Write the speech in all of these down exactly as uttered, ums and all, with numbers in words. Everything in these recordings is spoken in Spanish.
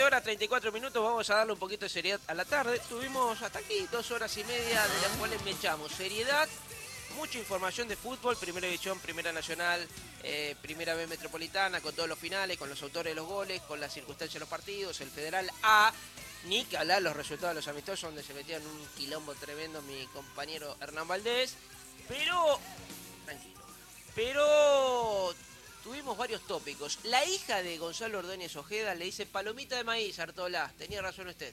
horas treinta y cuatro minutos, vamos a darle un poquito de seriedad a la tarde. Tuvimos hasta aquí dos horas y media, de las cuales me echamos seriedad, mucha información de fútbol, Primera División, Primera Nacional, eh, Primera B Metropolitana, con todos los finales, con los autores de los goles, con las circunstancias de los partidos, el Federal A, ni que hablar los resultados de los amistosos, donde se metían un quilombo tremendo mi compañero Hernán Valdés, pero, tranquilo, pero tuvimos varios tópicos. La hija de Gonzalo Ordóñez Ojeda le dice palomita de maíz, Artola, tenía razón usted.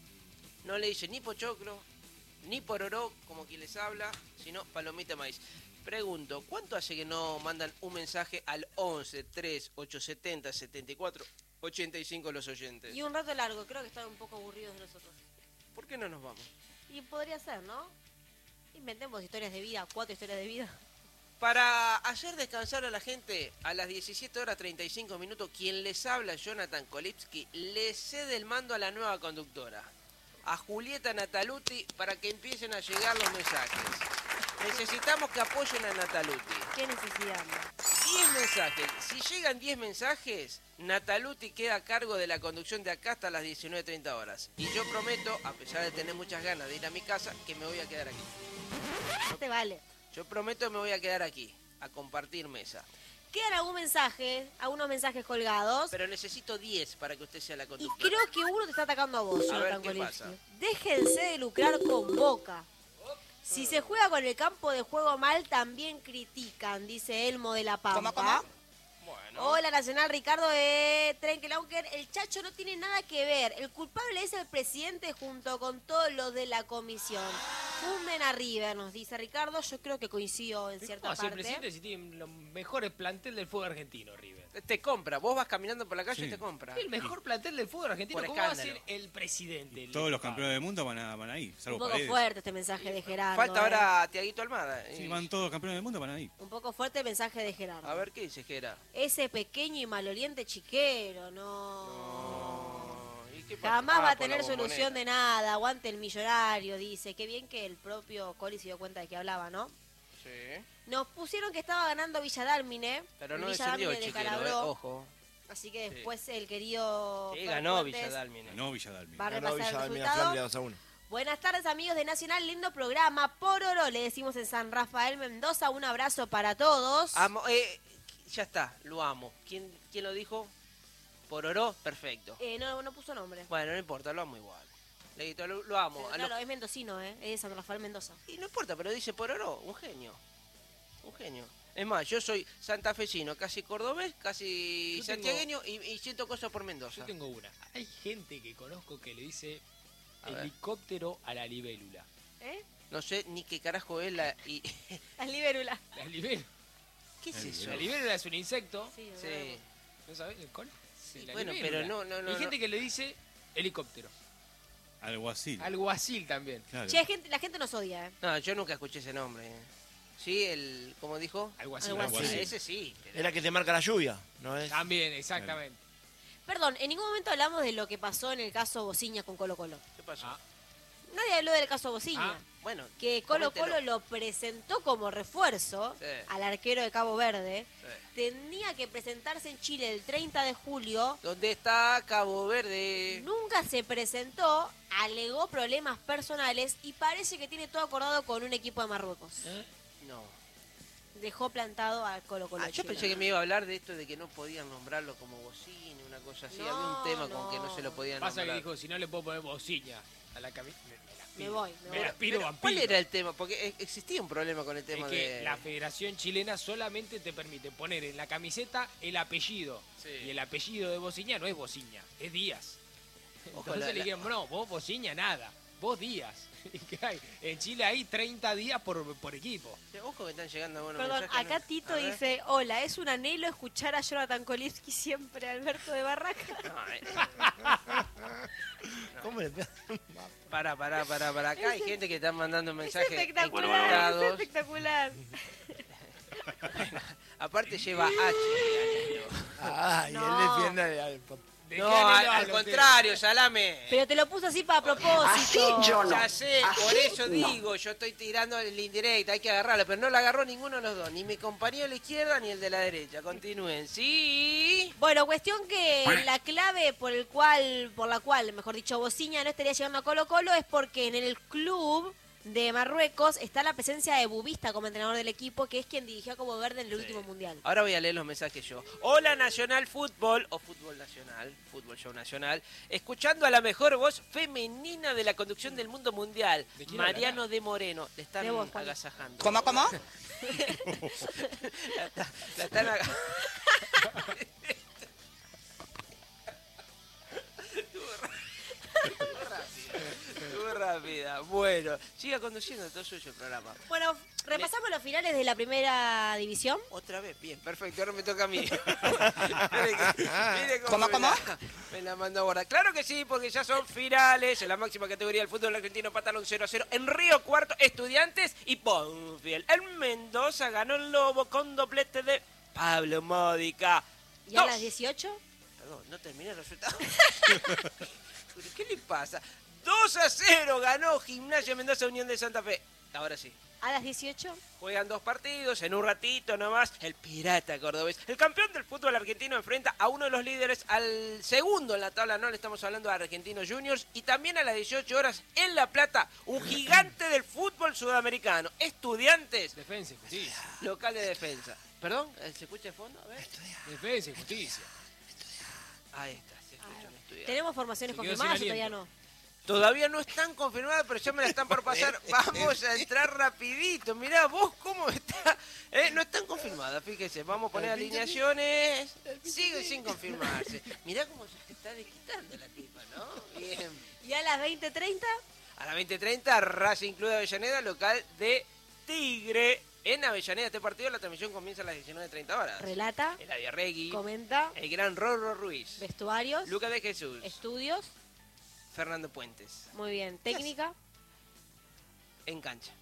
No le dice ni pochoclo, ni pororó, como quien les habla, sino palomita de maíz. Pregunto, ¿cuánto hace que no mandan un mensaje al once, tres, ochocientos setenta, setenta y cuatro, ochenta y cinco los oyentes? Y un rato largo, creo que están un poco aburridos de nosotros. ¿Por qué no nos vamos? Y podría ser, ¿no? Inventemos historias de vida, cuatro historias de vida. Para hacer descansar a la gente, a las diecisiete horas treinta y cinco minutos, quien les habla, Jonathan Kolipsky, le cede el mando a la nueva conductora, a Julieta Nataluti, para que empiecen a llegar los mensajes. Necesitamos que apoyen a Nataluti. ¿Qué necesidad? diez mensajes. Si llegan diez mensajes, Nataluti queda a cargo de la conducción de acá hasta las diecinueve treinta horas. Y yo prometo, a pesar de tener muchas ganas de ir a mi casa, que me voy a quedar aquí. Te vale. Yo prometo que me voy a quedar aquí, a compartir mesa. Quedan algún mensaje, algunos mensajes colgados. Pero necesito diez para que usted sea la Y conductora. creo que uno te está atacando a vos, A ver, Jonathan ¿qué Kolipsky. pasa? Déjense de lucrar con Boca. Si se juega con el campo de juego mal, también critican, dice Elmo de la Pampa. ¿Cómo, cómo? Bueno. Hola, Nacional, Ricardo de Trenkelauker. El Chacho no tiene nada que ver. El culpable es el presidente junto con todos los de la comisión. Funden a River, nos dice Ricardo. Yo creo que coincido en cierta ¿Cómo hace el parte. presidente si tiene los mejores plantel del fútbol argentino, River? Te compra, vos vas caminando por la calle Sí. y te compra. El mejor plantel del fútbol argentino. Por ¿Cómo va a escándalo. ser el presidente? el Todos los culpable? campeones del mundo van, a, van ahí, Un salvo poco Paredes. fuerte este mensaje de Gerardo. Falta eh. ahora Tiaguito Almada. Sí, Y- van todos los campeones del mundo, van ahí. Un poco fuerte el mensaje de Gerardo. A ver qué dice Gera. Ese pequeño y maloliente chiquero, no. No. ¿Y qué pasa? Jamás Ah, va a por la tener solución bombonera. de nada. Aguante el millonario, dice. Qué bien que el propio Coli se dio cuenta de que hablaba, ¿no? Sí. Nos pusieron que estaba ganando Villa Dálmine. Pero no Villa descendió el Dálmine de chiquero, eh, Calabró. ojo. Así que después el querido. Sí, Fer ganó Fuentes Villa Dálmine. Ganó Villa Dálmine. Va a Ganó repasar Villa el Dálmine a resultado. Flandria dos a uno. Buenas tardes, amigos de Nacional. Lindo programa. Por oro, le decimos en San Rafael Mendoza. Un abrazo para todos. Amo, eh, ya está, lo amo. ¿Quién, quién lo dijo? Pororó, perfecto. Eh, no, no puso nombre. Bueno, no importa, lo amo igual. Le grito, lo, lo amo. Pero A lo- claro, es mendocino, ¿eh? Es de San Rafael Mendoza. Y no importa, pero dice Pororó, un genio. Un genio. Es más, yo soy santafesino, casi cordobés, casi Yo tengo- santiagueño y, y siento cosas por Mendoza. Yo tengo una. Hay gente que conozco que le dice A ver. helicóptero a la libélula. ¿Eh? No sé ni qué carajo es la... Y... Las libérulas. La libélula. ¿Qué es eso? La libélula es un insecto. Sí, Sí. ¿No sabes el col? Sí, la bueno, libélula. pero no, no, no, Hay gente no. que le dice helicóptero. Alguacil. Alguacil también. Claro. Che, gente, la gente nos odia, ¿eh? No, yo nunca escuché ese nombre. eh. Sí, el... ¿Cómo dijo? Alguacil. Alguacil. Ah, Alguacil. ese sí. pero- Era que te marca la lluvia, ¿no es? También, exactamente. Perdón, en ningún momento hablamos de lo que pasó en el caso Bociña con Colo Colo. ¿Qué pasó? Ah. Nadie habló del caso Bociña. Ah. Bueno, Que Colo Colo coméntelo. lo presentó como refuerzo Sí. al arquero de Cabo Verde. Sí. Tenía que presentarse en Chile el treinta de julio. ¿Dónde está Cabo Verde? Nunca se presentó, alegó problemas personales y parece que tiene todo acordado con un equipo de Marruecos. ¿Eh? No. Dejó plantado al Colo Colo. Ah, de yo Chile. pensé que me iba a hablar de esto de que no podían nombrarlo como bocina, una cosa así. No, Había un tema con que no no. se lo podían Pasa que nombrar. dijo, si no le puedo poner bocina a la camisa, me, me las Me pido. voy, me Me voy. las pido Pero, vampiro. ¿cuál era el tema? Porque e- existía un problema con el tema Es que de... la Federación Chilena solamente te permite poner en la camiseta el apellido. Sí. Y el apellido de Bociña no es Bociña, es Díaz. Ojo, Entonces la- le la- dijeron, no, vos Bociña nada, vos Díaz. ¿Y qué hay? En Chile hay treinta días por, por equipo. Ojo que están llegando buenos Perdón, mensajes, acá ¿no? Tito A ver. dice, hola, es un anhelo escuchar a Jonathan Kolipsky siempre, Alberto de Barraca. No, eh, ¿Cómo le pegas? pará, pará, pará, pará. Acá hay gente que está mandando Es mensajes espectacular, es encontrados. espectacular. Aparte lleva H. anhelo. Ah, y No. él defiende al, al No, al, al contrario, Salame. Pero te lo puso así para propósito. Ya sé, por eso digo, yo estoy tirando el indirecto, hay que agarrarlo, pero no lo agarró ninguno de los dos, ni mi compañero de la izquierda ni el de la derecha. Continúen, ¿sí? Bueno, cuestión que la clave por el cual, por la cual, mejor dicho, Bociña no estaría llegando a Colo Colo es porque en el club de Marruecos está la presencia de Bubista como entrenador del equipo, que es quien dirigió a Cabo Verde en el Sí. último mundial. Ahora voy a leer los mensajes yo. Hola Nacional Fútbol, o Fútbol Nacional, Fútbol Show Nacional, escuchando a la mejor voz femenina de la conducción del mundo mundial, ¿De quién Mariano de Moreno. Le están De vos, Juan. agasajando. ¿Cómo, cómo? La, está- la están agasajando. Muy rápida. Bueno, siga conduciendo, todo suyo el programa. Bueno, repasamos los finales de la primera división. Otra vez, bien, perfecto, ahora me toca a mí. Mire que- mire ¿Cómo, me cómo? la- me la mandó a guardar. Claro que sí, porque ya son finales en la máxima categoría del fútbol argentino. Empataron cero a cero en Río Cuarto, Estudiantes y Banfield. El Mendoza ganó el Lobo con doblete de Pablo Módica. Y a Dos. las dieciocho, Perdón, no terminé el resultado. ¿Pero qué le pasa? dos a cero ganó Gimnasia Mendoza Unión de Santa Fe. Ahora sí. a las dieciocho, Juegan dos partidos, en un ratito nomás, el Pirata Cordobés. El campeón del fútbol argentino enfrenta a uno de los líderes, al segundo en la tabla, no le estamos hablando de Argentinos Juniors, y también a las dieciocho horas en La Plata, un gigante del fútbol sudamericano. Estudiantes, Defensa y justicia. local de defensa. ¿Perdón? ¿Se escucha de fondo? A ver. Defensa y justicia. Ahí está, se escucha un estudiante. ¿tenemos formaciones Se quedó confirmadas o sin todavía aliento. no? Todavía no están confirmadas, pero ya me la están por pasar. Vamos a entrar rapidito. Mirá vos cómo está. Eh, no están confirmadas, fíjese. Vamos a poner alineaciones. Sigue sin confirmarse. Mirá cómo se está desquitando la tipa, ¿no? Bien. Y a las veinte treinta, A las veinte treinta, Racing Club de Avellaneda, local de Tigre. En Avellaneda, este partido, la transmisión comienza a las diecinueve treinta horas. relata, El Adiarregui, comenta, el gran Rorro Ruiz, vestuarios, Lucas de Jesús, estudios, Fernando Puentes. muy bien, técnica, En cancha.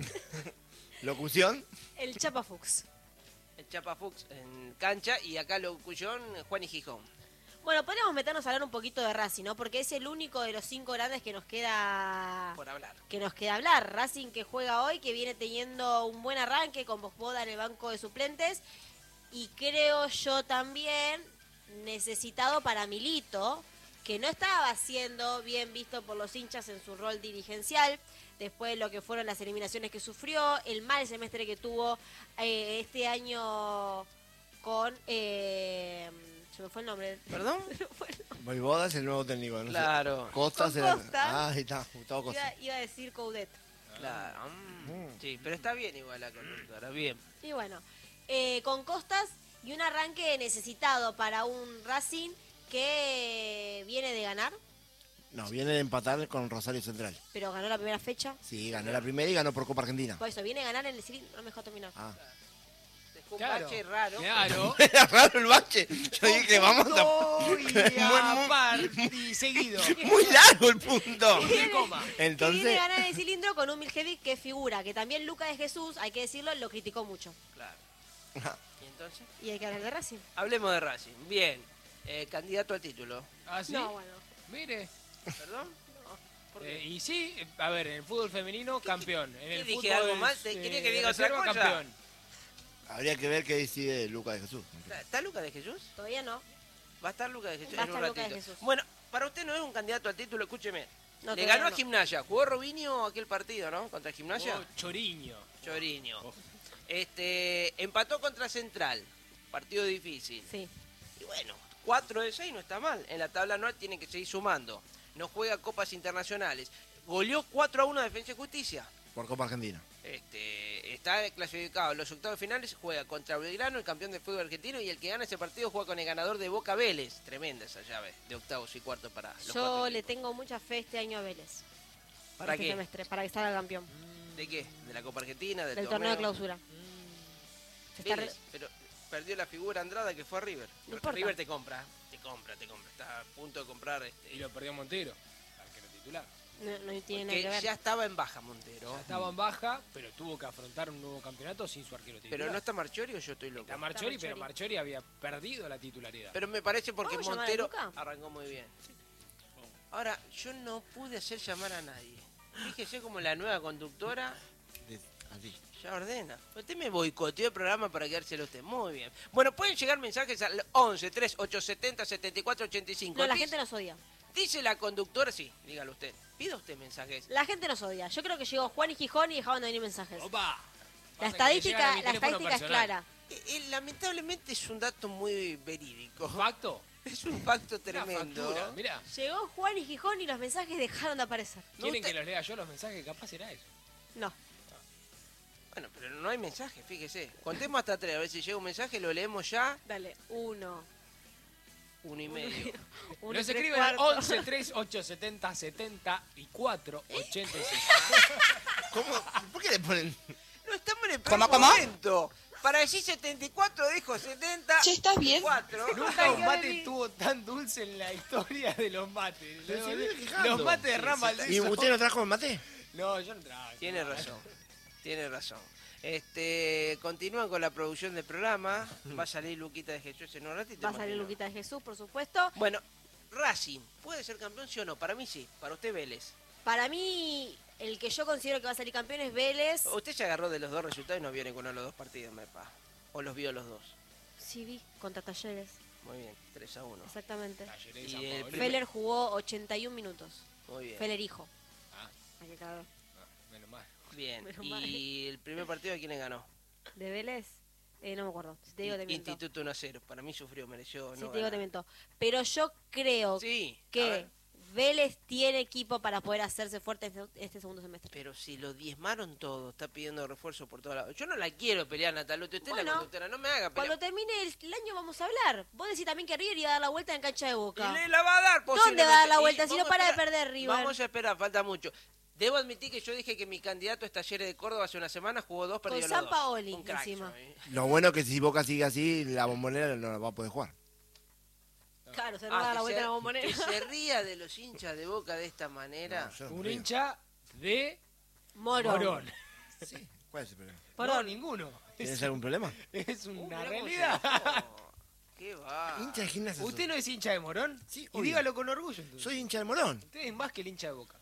Locución. el Chapa Fuchs. El Chapa Fuchs en cancha y acá locución Juan y Gijón. Bueno, podríamos meternos a hablar un poquito de Racing, ¿no? Porque es el único de los cinco grandes que nos queda Por hablar. que nos queda hablar. Racing que juega hoy, que viene teniendo un buen arranque con Bosboda en el banco de suplentes. Y creo yo también necesitado para Milito, que no estaba siendo bien visto por los hinchas en su rol dirigencial, después de lo que fueron las eliminaciones que sufrió, el mal semestre que tuvo eh, este año con... Eh, se me fue el nombre. ¿Perdón? Se me fue el nombre. Voivoda es el nuevo técnico. No sé. Claro. Costas Con era- Costa. Ah, ahí está, Gustavo Costa. Iba, iba a decir Coudet. Claro. mm, Sí, pero está bien igual la conductora, bien. Y bueno, eh, con Costas y un arranque necesitado para un Racing que viene de ganar, No, viene de empatar con Rosario Central. pero ganó la primera fecha. Sí, ganó la primera y ganó por Copa Argentina. Por eso, viene a ganar en el cilindro, no me dejó terminar. Ah. Dejó un Claro. bache raro. Claro. Era raro el bache. Yo dije, vamos a... Punto y aparte, seguido. Muy largo el punto. Punto y coma. Que viene Entonces, a ganar en el cilindro con un Miljevic que figura, que también Lucas de Jesús, hay que decirlo, lo criticó mucho. Claro. ¿Y entonces? Y hay que hablar de Racing. Hablemos de Racing. Bien. Eh, candidato al título. ¿Ah, sí? No, bueno. Mire. ¿Perdón? No. ¿Por qué? Eh, y sí, a ver, en el fútbol femenino, campeón. En el dije? fútbol, ¿Algo mal? ¿Te eh, quería que de diga otra reserva, cosa? campeón. habría que ver qué decide Lucas de Jesús. ¿Está, está Lucas de Jesús? Todavía no. Va a estar Lucas de Jesús Va a en un estar Lucas ratito. de Jesús. Bueno, para usted no es un candidato al título, escúcheme. No, Le todavía ganó a no. Gimnasia. ¿Jugó Robinho aquel partido, no? Contra Gimnasia. Oh, Choriño. Choriño. Oh. Este, empató contra Central. Partido difícil. Sí. Y bueno, cuatro de seis no está mal. En la tabla anual tiene que seguir sumando. No juega copas internacionales. Goleó cuatro a uno a Defensa y Justicia. Por Copa Argentina. Este, está clasificado en los octavos finales, juega contra Belgrano, el campeón del fútbol argentino, y el que gana ese partido juega con el ganador de Boca Vélez. Tremenda esa llave de octavos y cuartos para los Yo cuatro le equipos. tengo mucha fe este año a Vélez. ¿Para este qué? semestre, para que salga campeón. ¿De qué? ¿De la Copa Argentina? ¿Del, Del torneo de clausura. Se está Vélez, re- pero perdió la figura Andrada que fue a River. No importa. River te compra, te compra, te compra. Está a punto de comprar Y este. lo perdió Montero, arquero titular. No, no tiene nada Que que ver. ya estaba en baja Montero. Ya estaba en baja, pero tuvo que afrontar un nuevo campeonato sin su arquero titular. Pero no está Marchiori o yo estoy loco. Está Marchiori, Está pero Marchiori. Marchiori había perdido la titularidad. Pero me parece porque ¿Vamos a llamar a Montero Luca? arrancó muy bien. Ahora, yo no pude hacer llamar a nadie. Fíjese como la nueva conductora De- Así. ya ordena. Usted me boicoteó el programa para quedárselo usted. Muy bien. Bueno, pueden llegar mensajes al once, tres, ocho setenta, setenta y cuatro ochenta y cinco. No, la Dice- gente nos odia. Dice la conductora, sí, dígalo usted. Pida usted mensajes. La gente nos odia. Yo creo que llegó Juan y Gijón y dejaban de venir mensajes. ¡Opa! La Pasa que me llegan a estadística, mi la teléfono estadística es personal. clara. Eh, eh, lamentablemente es un dato muy verídico. ¿Facto? Es un pacto Una tremendo. factura, mirá. Llegó Juan y Gijón y los mensajes dejaron de aparecer. ¿Quieren usted- que los lea yo los mensajes? Capaz era eso. No. Bueno, pero no hay mensaje, fíjese. Contemos hasta tres, a ver si llega un mensaje, lo leemos ya. Dale, uno. Uno y medio. Uno Los y tres escriben al cuartos. once, tres, ocho setenta, setenta y cuatro, ochenta y seis. ¿Cómo? ¿Por qué le ponen? No estamos en el ¿Cómo, peor cómo? momento. Para decir setenta y cuatro dijo setenta. Che, ¿estás bien? cuatro. Nunca un mate estuvo tan dulce en la historia de los mates. Pero Los, se viene quejando. los mates de Ram Valdés ¿Y son- usted no trajo el mate? No, yo no traje. Tiene razón. Tiene razón. Este, continúan con la producción del programa. Va a salir Luquita de Jesús en un ratito. Va a salir imagino. Luquita de Jesús, por supuesto. Bueno, Racing, ¿puede ser campeón sí o no? Para mí sí. Para usted Vélez. Para mí, el que yo considero que va a salir campeón es Vélez. Usted se agarró de los dos resultados y no vio ninguno de los dos partidos, mepa. O los vio los dos. Sí, vi, contra Talleres, Muy bien, tres a uno. exactamente. Talleres de Y San el Paolo. primer- Feller jugó ochenta y un minutos. Muy bien. Feller hijo. Ah, Hay que cagar. ah, menos mal. Bien. Menos mal. ¿Y el primer partido a quién le ganó? ¿De Vélez? Eh, no me acuerdo. Si te digo, te miento. Instituto uno a cero. Para mí sufrió, mereció. Si no te digo, te ganar. miento. Pero yo creo Sí. a que ver, Vélez tiene equipo para poder hacerse fuerte este, este segundo semestre. pero si lo diezmaron todo, está pidiendo refuerzo por todos lados. Yo no la quiero pelear, Nataluti. Usted es Bueno, la conductora, no me haga pelear. Cuando termine el, el año vamos a hablar. Vos decís también que River iba a dar la vuelta en cancha de Boca. Y le la va a dar ¿Dónde posiblemente. va a dar la Y vuelta si no vamos a para de esperar. perder River? Vamos a esperar, falta mucho. Debo admitir que yo dije que mi candidato es Talleres de Córdoba hace una semana, jugó dos, perdió Con los dos. Sampaoli, Un crack, encima. soy. Lo bueno es que si Boca sigue así, la bombonera no la va a poder jugar. Claro, se nos Ah, va a dar que la vuelta se- en la bombonera. Que se ría de los hinchas de Boca de esta manera. No, yo no Un río. hincha de Morón. Morón. Sí. ¿Cuál es el problema? No, Morón. ninguno. ¿Tienes Es, algún problema? es Uh, una mirá cómo realidad. se enojó. ¿Qué va? Hincha de gimnasia. ¿Usted soy. no es hincha de Morón? Sí, Y obvio. dígalo con orgullo entonces. Soy hincha de Morón. Usted es más que el hincha de Boca.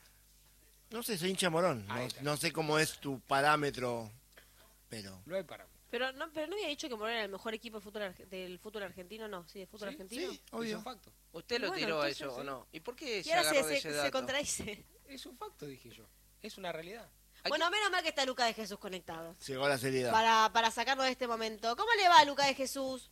No sé, soy hincha de Morón. Ahí No, está. no sé cómo es tu parámetro, pero... No hay para. Pero no, pero no había dicho que Morón era el mejor equipo del fútbol, arge- del fútbol argentino, no. Sí, del fútbol Sí, argentino. Sí, Es obvio. un facto. ¿Usted lo Bueno, tiró a entonces, eso o sí. no? ¿Y por qué Y se ahora agarró se, de ese se, se dato? contradice. Es un facto, dije yo. Es una realidad. Aquí- Bueno, menos mal que está Luca de Jesús conectado. Llegó la seriedad. Para, para sacarlo de este momento. ¿Cómo le va, Luca de Jesús?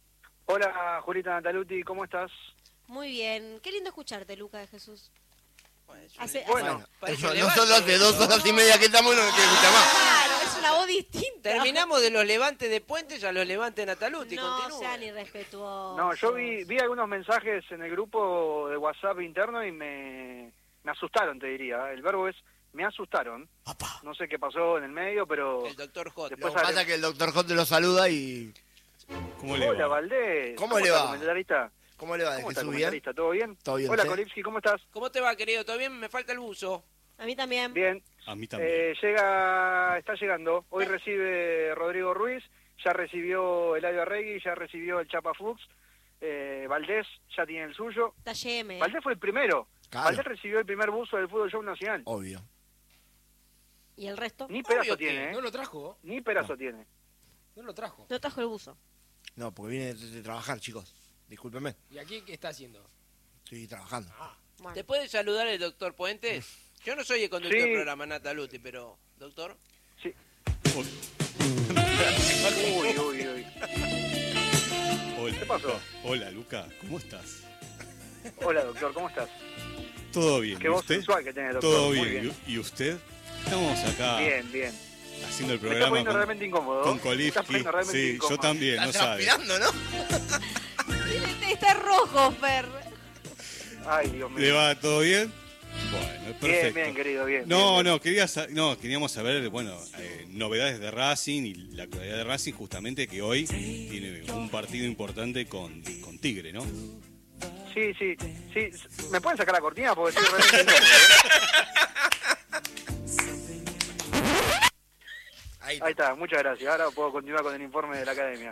Hola, Julita Nataluti, ¿cómo estás? Muy bien. Qué lindo escucharte, Luca de Jesús. Bueno, es un- Hace- Bueno, Bueno, Parece eso, un nosotros levante. hace dos horas y media que estamos y no nos quiere escuchar más. Claro, es una voz distinta. Terminamos de los levantes de Puentes a los levantes de Nataluti. No continúe. sean irrespetuosos. no, yo vi, vi algunos mensajes en el grupo de WhatsApp interno y me, me asustaron, te diría. El verbo es me asustaron. Papá. No sé qué pasó en el medio, pero... El doctor Hot. Lo Después que pasa sale- es que el doctor Hot lo saluda y... ¿Cómo le Hola, va? Valdés. ¿Cómo le está, va? comentarista? ¿Cómo le va? ¿De ¿Cómo está, Jesús bien? comentarista? ¿Todo bien? ¿Todo bien, Hola, usted? Kolipski, ¿cómo estás? ¿Cómo te va, querido? ¿Todo bien? Me falta el buzo. A mí también. Bien. A mí también. Eh, llega, está llegando. Hoy recibe Rodrigo Ruiz, ya recibió Eladio Arregui, ya recibió el Chapa Fuchs. Eh, Valdés ya tiene el suyo. Está Y M. Valdés fue el primero. Claro. Valdés recibió el primer buzo del Fútbol Show Nacional. Obvio. ¿Y el resto? Ni pedazo Obvio que tiene, ¿eh? No lo trajo. Ni pedazo tiene. No lo trajo. No trajo el buzo. No, porque viene de, de trabajar, chicos. Discúlpenme. ¿Y aquí qué está haciendo? Estoy trabajando. Bueno. ¿Te puede saludar el doctor Puentes? Yo no soy el conductor Sí. del programa, Nataluti, pero... ¿Doctor? Sí. Hola. Uy, uy, uy. Hola, ¿Qué pasó? Luca. Hola, Luca. ¿Cómo estás? Hola, doctor, ¿cómo estás? ¿Todo bien? Qué ¿Y voz usted? sensual que tiene, doctor. ¿Todo Muy bien? bien. ¿Y y usted? Estamos acá Bien, bien. haciendo el Me está programa poniendo con, realmente incómodo. con Me está Kolifki. poniendo realmente Sí, incómodo. yo también, no Está sabe. transpirando, ¿no? Está rojo, Fer. Ay, Dios mío. ¿Le va todo bien? Bueno, Bien, perfecto. bien, querido, bien. No, bien, bien. no, quería sa- no, queríamos saber, bueno, eh, novedades de Racing y la actualidad de Racing, justamente que hoy tiene un partido importante con, con Tigre, ¿no? Sí, Sí, sí, sí. ¿Me pueden sacar la cortina? Porque estoy realmente incómodo, ¿eh? Ahí Ahí está, muchas gracias. Ahora puedo continuar con el informe de la academia.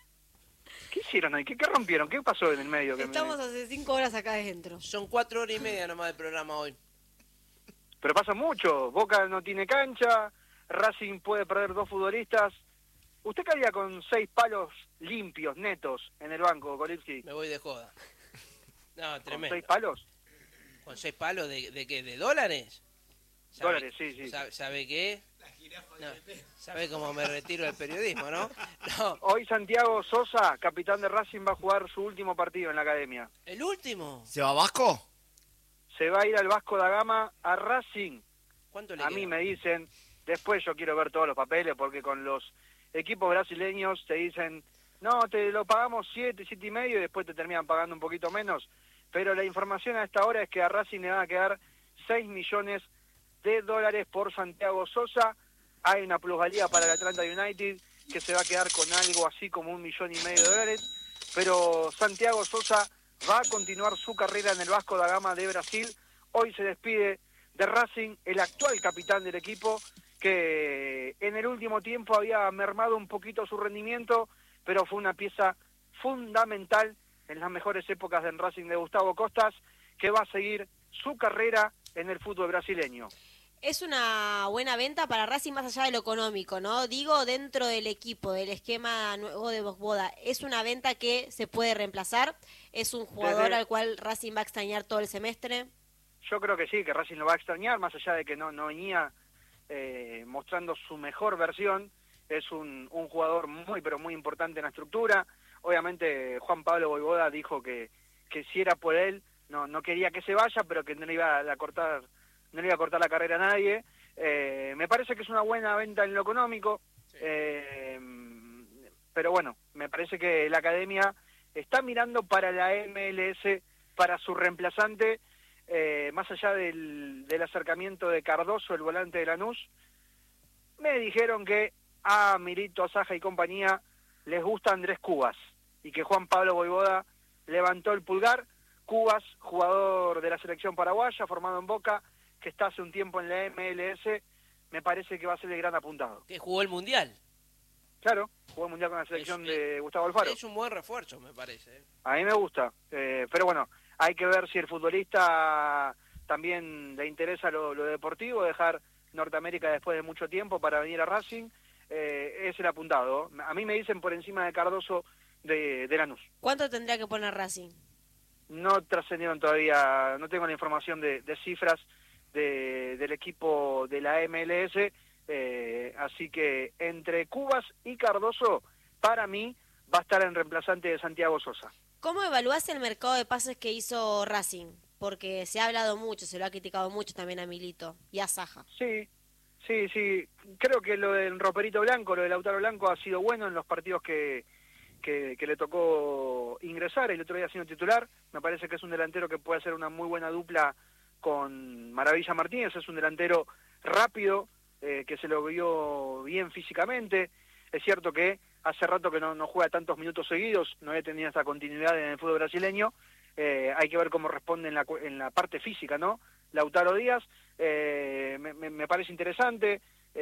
¿Qué hicieron ahí? ¿Qué, qué rompieron? ¿Qué pasó en el medio? Que Estamos me... hace cinco horas acá adentro. Son cuatro horas y media nomás de programa hoy. Pero pasa mucho. Boca no tiene cancha, Racing puede perder dos futbolistas. ¿Usted qué haría con seis palos limpios, netos, en el banco, Kolipski? Me voy de joda. No, ¿Con tremendo. seis palos? ¿Con seis palos de, de qué? ¿De dólares? ¿Sabe- Dólares, sí, sí. ¿Sabe, sabe qué? No, ¿sabe cómo me retiro del periodismo, no? No. Hoy Santiago Sosa, capitán de Racing, va a jugar su último partido en la academia. ¿El último? ¿Se va Vasco? Se va a ir al Vasco da Gama a Racing. ¿Cuánto le A queda? mí me dicen, después yo quiero ver todos los papeles, porque con los equipos brasileños te dicen, no, te lo pagamos siete, siete y medio, y después te terminan pagando un poquito menos. Pero la información a esta hora es que a Racing le van a quedar seis millones de dólares por Santiago Sosa. Hay una plusvalía para el Atlanta United que se va a quedar con algo así como un millón y medio de dólares. Pero Santiago Sosa va a continuar su carrera en el Vasco da Gama de Brasil. Hoy se despide de Racing el actual capitán del equipo, que en el último tiempo había mermado un poquito su rendimiento, pero fue una pieza fundamental en las mejores épocas del Racing de Gustavo Costas, que va a seguir su carrera en el fútbol brasileño. Es una buena venta para Racing más allá de lo económico, ¿no? Digo, dentro del equipo, del esquema nuevo de Boda, ¿es una venta que se puede reemplazar? ¿Es un jugador Desde- al cual Racing va a extrañar todo el semestre? Yo creo que sí, que Racing lo va a extrañar, más allá de que no, no venía eh, mostrando su mejor versión. Es un, un jugador muy, pero muy importante en la estructura. Obviamente Juan Pablo Voivoda dijo que, que si era por él, no, no quería que se vaya, pero que no le iba a cortar, no le iba a cortar la carrera a nadie. Eh, me parece que es una buena venta en lo económico, Sí. eh, pero bueno, me parece que la academia está mirando para la M L S, para su reemplazante. Eh, más allá del, del acercamiento de Cardoso, el volante de Lanús, me dijeron que a Milito, a Saja y compañía les gusta Andrés Cubas, y que Juan Pablo Voivoda levantó el pulgar. Cubas, jugador de la selección paraguaya, formado en Boca, que está hace un tiempo en la M L S, me parece que va a ser el gran apuntado. Que jugó el Mundial. Claro, jugó el Mundial con la selección Es- de Gustavo Alfaro. Es un buen refuerzo, me parece. ¿eh? A mí me gusta, eh, pero bueno, hay que ver si el futbolista también le interesa lo, lo deportivo, dejar Norteamérica después de mucho tiempo para venir a Racing. Eh, es el apuntado. A mí me dicen por encima de Cardoso de, de Lanús. ¿Cuánto tendría que poner Racing? No trascendieron todavía, no tengo la información de, de cifras de, del equipo de la M L S, eh, así que entre Cubas y Cardoso, para mí, va a estar en reemplazante de Santiago Sosa. ¿Cómo evaluás el mercado de pases que hizo Racing? Porque se ha hablado mucho, se lo ha criticado mucho también a Milito y a Saja. Sí, sí, sí. Creo que lo del Roperito Blanco, lo de Lautaro Blanco ha sido bueno en los partidos que, que, que le tocó ingresar. El otro día siendo titular. Me parece que es un delantero que puede hacer una muy buena dupla con Maravilla Martínez. Es un delantero rápido, eh, que se lo vio bien físicamente. Es cierto que hace rato que no, no juega tantos minutos seguidos, no he tenido esta continuidad en el fútbol brasileño. Eh, hay que ver cómo responde en la, cu- en la parte física, ¿no? Lautaro Díaz, eh, me, me- me parece interesante.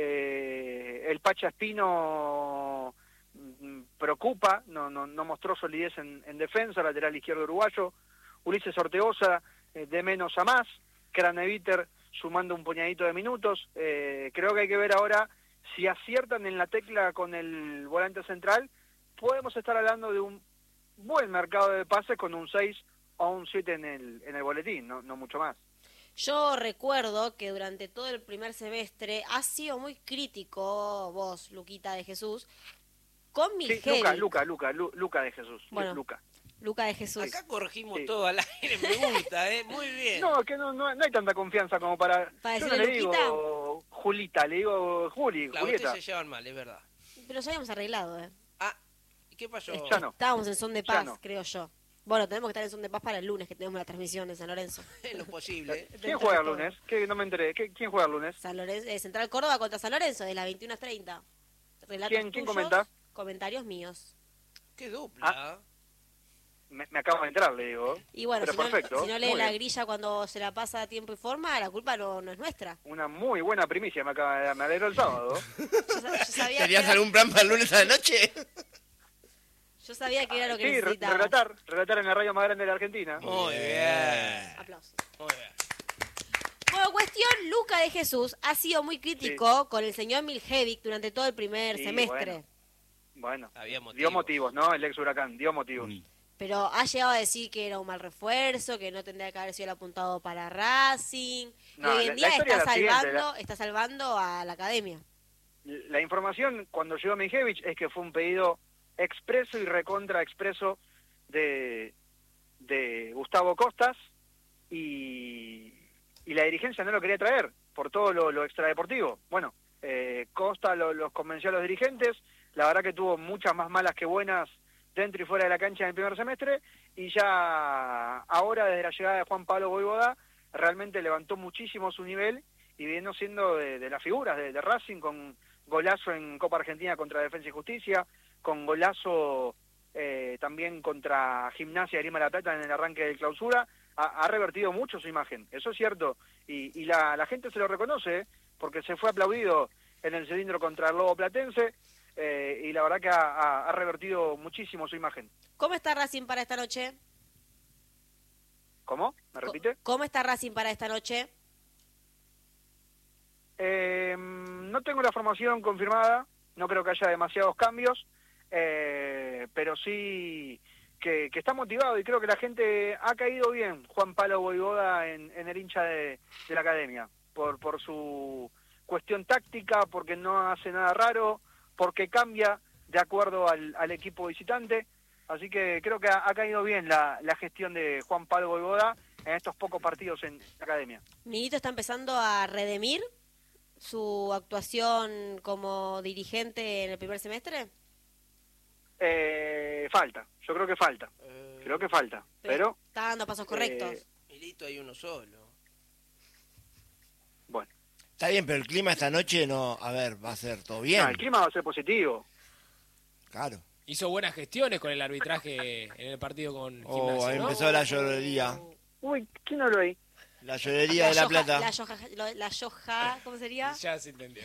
Eh, el Pacha Espino mm, preocupa, no, no, no mostró solidez en, en defensa, lateral izquierdo uruguayo. Ulises Ortegoza, eh, de menos a más. Craneviter sumando un puñadito de minutos. Eh, creo que hay que ver ahora si aciertan en la tecla con el volante central. Podemos estar hablando de un buen mercado de pases con un seis o un siete en el, en el boletín, no, no mucho más. Yo recuerdo que durante todo el primer semestre has sido muy crítico, vos, Luquita de Jesús, con Sí, Miljevic. Luca, Luca, Luca, Lu- Luca de Jesús. Bueno. Luca. Luca de Jesús. Acá corregimos Sí. todo al aire, me gusta, ¿eh? Muy bien. No, que no, no, no hay tanta confianza como para... ¿Para yo no decirle le digo Luquita? Julita, le digo Juli, Claro, Julieta. ustedes se llevan mal, es verdad. Pero nos habíamos arreglado, ¿eh? Ah, ¿y qué pasó? Ya no. Estábamos en son de Ya paz, no. creo yo. Bueno, tenemos que estar en son de paz para el lunes, que tenemos la transmisión de San Lorenzo. Es lo posible. ¿eh? ¿Quién Dentro juega de el todo. lunes? Que no me enteré. ¿Qué- ¿Quién juega el lunes? San Lorenzo, eh, Central Córdoba contra San Lorenzo, de las veintiuna treinta. Relatos ¿Quién- quién tuyos, comenta? comentarios míos. Qué dupla. Ah. me, me acabo de entrar, le digo. Y bueno, Pero si no, perfecto. si no lee Muy la bien. grilla cuando se la pasa a tiempo y forma, la culpa no, no es nuestra. Una muy buena primicia me acaba de dar, me alegró el sábado. Yo, sa- yo sabía que ¿Tenías era, algún plan para el lunes a la noche? yo sabía que era lo que Sí, re- necesitaba. relatar, relatar en la radio más grande de la Argentina. Muy bien. Aplausos. Muy bien. Bueno, cuestión, Luca de Jesús ha sido muy crítico con el señor Miljevic durante todo el primer Sí, semestre. bueno. Bueno, Había motivos. dio motivos, ¿no? El ex Huracán, dio motivos. Mm. Pero ha llegado a decir que era un mal refuerzo, que no tendría que haber sido el apuntado para Racing. No, y hoy la- en día la historia está es la siguiente, salvando, está salvando a la academia. La información cuando llegó Mijevich es que fue un pedido expreso y recontra expreso de, de Gustavo Costas y, y la dirigencia no lo quería traer por todo lo, lo extradeportivo. Bueno, eh, Costa lo- los convenció a los dirigentes, la verdad que tuvo muchas más malas que buenas dentro y fuera de la cancha en el primer semestre, y ya ahora desde la llegada de Juan Pablo Voivoda realmente levantó muchísimo su nivel y vino siendo de, de las figuras de, de Racing, con golazo en Copa Argentina contra Defensa y Justicia, con golazo eh, también contra Gimnasia de Lima de la Plata en el arranque de clausura. Ha, ha revertido mucho su imagen, eso es cierto, y, y la, la gente se lo reconoce, ¿eh? Porque se fue aplaudido en el cilindro contra el Lobo Platense, eh, y la verdad que ha, ha- ha revertido muchísimo su imagen. ¿Cómo está Racing para esta noche? ¿Cómo? ¿Me repite? ¿Cómo está Racing para esta noche? Eh, no tengo la formación confirmada, no creo que haya demasiados cambios, eh, pero sí que, que está motivado y creo que la gente ha caído bien, Juan Pablo Voivoda, en, en el hincha de, de la academia, por, por su cuestión táctica, porque no hace nada raro, porque cambia de acuerdo al, al equipo visitante, así que creo que ha, ha caído bien la, la gestión de Juan Pablo Voivoda en estos pocos partidos en la academia. Milito está empezando a redimir su actuación como dirigente en el primer semestre. Eh, falta, yo creo que falta, creo que falta, pero Está dando pasos correctos. eh, Milito hay uno solo. bueno, Está bien, pero el clima esta noche no, a ver, va a ser todo bien. no, el clima va a ser positivo. Claro. Hizo buenas gestiones con el arbitraje en el partido con Oh, Gimnasia, ahí ¿no? empezó la llorería. Uy, ¿quién habló ahí? La llorería de La yoja- Plata. La yoja, lo- la yoja, ¿cómo sería? Ya se entendió.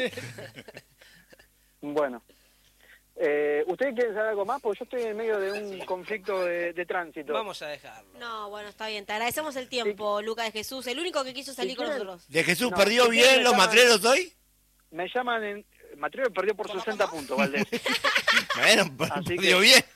Bueno, eh, ¿ustedes quieren saber algo más? Porque yo estoy en medio de un conflicto de, de tránsito. Vamos a dejarlo. No, bueno, está bien. Te agradecemos el tiempo, Luca de Jesús. El único que quiso salir Si con quieren- nosotros. ¿De Jesús No, perdió si quieren bien me los llaman- matreros hoy? Me llaman en... Mateo perdió por sesenta puntos, Valdés. Bueno, per- Así perdió que- bien.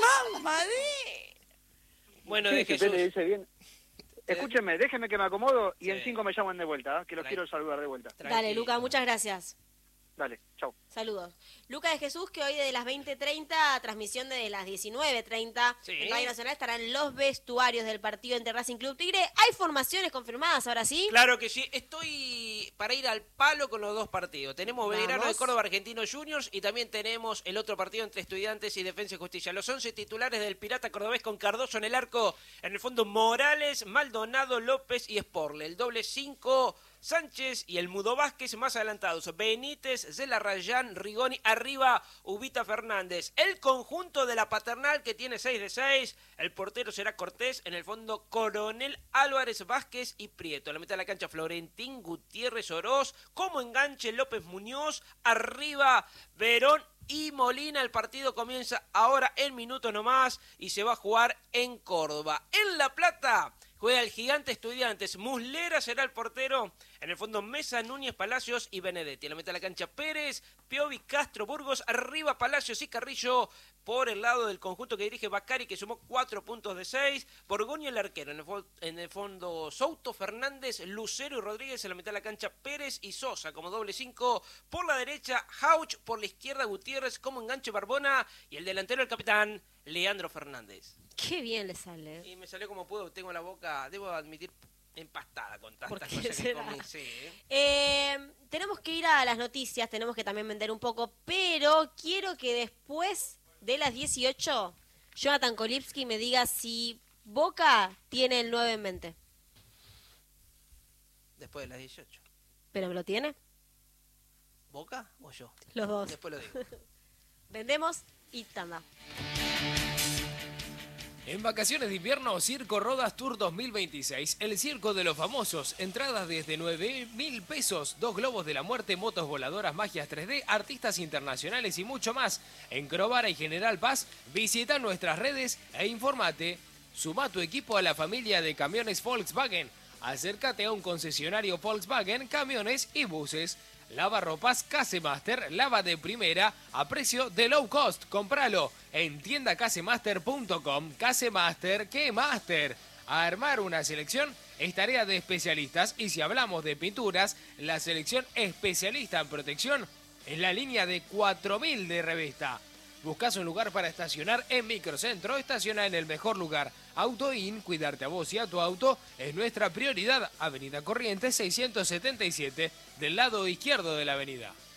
Bueno, Sí, de si usted Jesús. le dice bien. Escúchenme, déjenme que me acomodo y Sí. en cinco me llaman de vuelta, ¿eh? Que los Tranqui- quiero saludar de vuelta. Dale, Tranquilo. Luca, muchas gracias. Dale, chau. Saludos. Luca de Jesús, que hoy de las veinte treinta, transmisión de las diecinueve treinta, Sí. en Radio Nacional estarán los vestuarios del partido entre Racing Club Tigre. Hay formaciones confirmadas, ahora sí. Claro que sí, estoy para ir al palo con los dos partidos. Tenemos Belgrano de Vamos. Córdoba Argentinos Juniors y también tenemos el otro partido entre Estudiantes y Defensa y Justicia. Los once titulares del Pirata Cordobés con Cardoso en el arco, en el fondo Morales, Maldonado, López y Sporle. El doble cinco, Sánchez y el Mudo Vázquez más adelantados. Benítez, Zela Rayán, Rigoni, arriba Ubita Fernández. El conjunto de la Paternal que tiene seis de seis. El portero será Cortés, en el fondo Coronel, Álvarez, Vázquez y Prieto. En la mitad de la cancha Florentín, Gutiérrez, Oroz. Como enganche López Muñoz. Arriba Verón y Molina. El partido comienza ahora en minutos nomás y se va a jugar en Córdoba. En La Plata juega el Gigante Estudiantes. Muslera será el portero. En el fondo Mesa, Núñez, Palacios y Benedetti. En la mitad de la cancha Pérez, Piovi, Castro, Burgos. Arriba Palacios y Carrillo. Por el lado del conjunto que dirige Bacari, que sumó cuatro puntos de seis. Borgoño el arquero. En el, fo- en el fondo Souto, Fernández, Lucero y Rodríguez. En la mitad de la cancha Pérez y Sosa como doble cinco. Por la derecha Hauch. Por la izquierda Gutiérrez como enganche Barbona. Y el delantero el capitán Leandro Fernández. Qué bien le sale. Y me salió como puedo, tengo la boca, debo admitir, empastada con ¿Por tantas qué cosas que será? comí. Sí, ¿eh? Eh, tenemos que ir a las noticias, tenemos que también vender un poco, pero quiero que después de las dieciocho, Jonathan Kolipski me diga si Boca tiene el nueve en mente. Después de las dieciocho. ¿Pero me lo tiene? ¿Boca o yo? Los dos. Después lo digo. Vendemos y tanda. En vacaciones de invierno, Circo Rodas Tour dos mil veintiséis. El circo de los famosos. Entradas desde nueve mil pesos. Dos globos de la muerte, motos voladoras, magias tres D, artistas internacionales y mucho más. En Crovara y General Paz, visita nuestras redes e informate. Suma tu equipo a la familia de camiones Volkswagen. Acércate a un concesionario Volkswagen, camiones y buses. Lavarropas Casemaster, lava de primera a precio de low cost. Compralo en tienda casemaster punto com. Casemaster, ¿qué master? A armar una selección es tarea de especialistas y si hablamos de pinturas, la selección especialista en protección es la línea de cuatro mil de Revesta. Buscas un lugar para estacionar en Microcentro, estaciona en el mejor lugar. AutoIn, cuidarte a vos y a tu auto es nuestra prioridad. Avenida Corrientes seiscientos setenta y siete, del lado izquierdo de la avenida.